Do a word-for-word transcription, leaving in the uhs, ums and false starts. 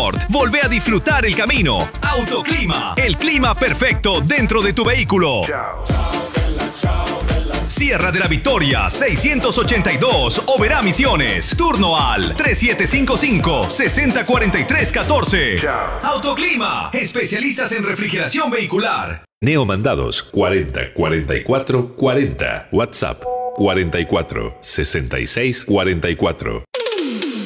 confort. Volvé a disfrutar el camino. Autoclima, el clima perfecto dentro de tu vehículo. Sierra de la Victoria, seiscientos ochenta y dos, Oberá Misiones. Turno al tres siete cinco cinco, seis cero cuatro tres uno cuatro. Autoclima, especialistas en refrigeración vehicular. Neomandados cuarenta cuarenta y cuatro cuarenta. WhatsApp cuarenta y cuatro sesenta y seis cuarenta y cuatro.